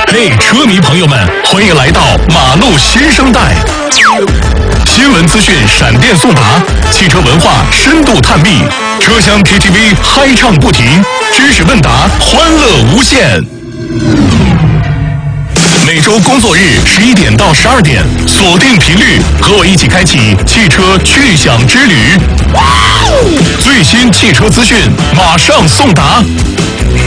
嘿，车迷朋友们，欢迎来到马路新生代。新闻资讯闪电送达，汽车文化深度探秘，车厢 KTV 嗨唱不停，知识问答欢乐无限。每周工作日11点到12点，锁定频率，和我一起开启汽车去享之旅。最新汽车资讯马上送达。